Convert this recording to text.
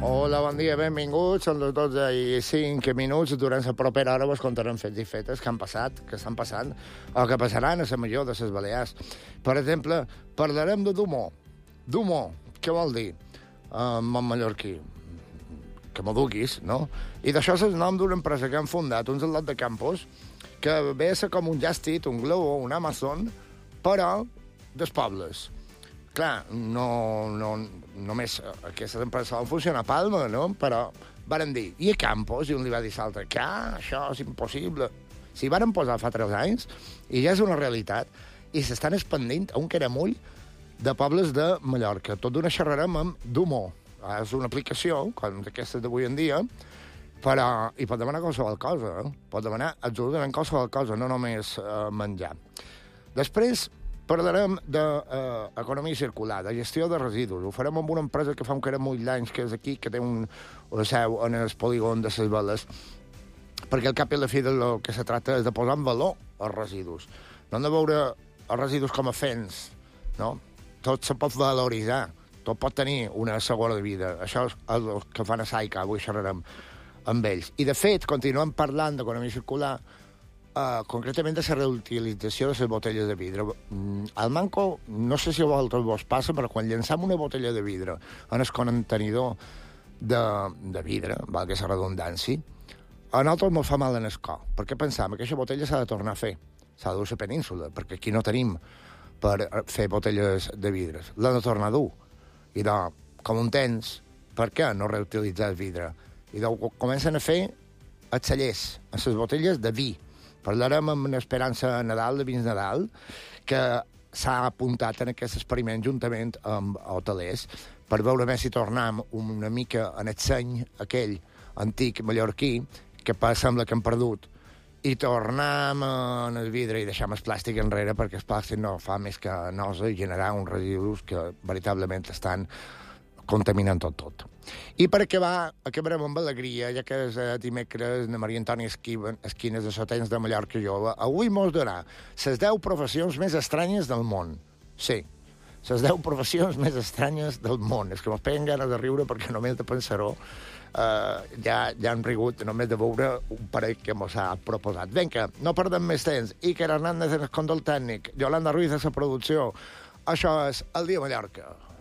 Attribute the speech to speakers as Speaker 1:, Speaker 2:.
Speaker 1: Hola, bon dia, benvinguts. Són les 12:05 durant la propera hora vos contarem fets i fetes que han passat, que estan passant, o que passaran a la major de les Balears. Per exemple, parlarem de Dumó. Dumó, què vol dir? En mallorquí. Que m'ho duguis, no? I d'això és el nom d'una empresa que han fundat uns al lot de Campos, que ve a ser com un Just Eat, un Glovo, un Amazon, però dels pobles. Clar, no només aquestes empreses van funcionar a Palma, no? Però varen dir, i a Campos? I un li va dir a l'altre, que això és impossible. S'hi varen posar fa 3 anys i ja és una realitat. I s'estan expandint a un caramull de pobles de Mallorca. Tot d'una xerrarem amb Dumó. És una aplicació, com d'aquestes d'avui en dia, però hi pot demanar qualsevol cosa. Pot demanar absolutament qualsevol cosa, no només menjar. Després parlarem d'economia circular, de gestió de residus. Ho farem amb una empresa que fa un caramull d'anys, que és aquí, que té una seu en el polígon de les Veles, perquè al cap i a la fi del que se tracta és de posar en valor els residus. No hem de veure els residus com a fens, no? Tot se pot valoritzar, tot pot tenir una segona vida. Això és el que fan a Saica, avui xerrarem amb ells. I, de fet, continuem parlant d'economia circular, concretament de la reutilització de les botelles de vidre. Al Manco, no sé si a vosaltres vos passa, però quan llançam una botella de vidre en el contenidor de vidre, valgui la redundància, a nosaltres ens fa mal en el cor, perquè pensam que aquesta botella s'ha de tornar a fer, s'ha de dur a la península, perquè aquí no tenim per fer botelles de vidre. L'han de tornar a dur. I com un temps, per què no reutilitzar el vidre? I comencen a fer els cellers, les botelles de vi. Parlarem amb una Esperança Nadal, de Vins Nadal, que s'ha apuntat en aquest experiment juntament amb hotelers per veure més si tornem una mica en el seny aquell antic mallorquí que sembla que hem perdut i tornem en el vidre i deixem el plàstic enrere, perquè el plàstic no fa més que nosa i generar uns residus que veritablement estan contaminant tot. I per acabar, acabarem amb alegria, ja que és dimecres de Maria Antònia Esquines de Sotens de Mallorca Jove. Avui mos donarà les 10 professions més estranyes del món. Sí, les 10 professions més estranyes del món. És que mos peguen ganes de riure perquè només de pensar-ho ja han rigut només de veure un parell que mos ha proposat. Vinga, no perdem més temps. Iker Hernández en el control tècnic, Yolanda Ruiz a la producció. Això és El Dia Mallorca.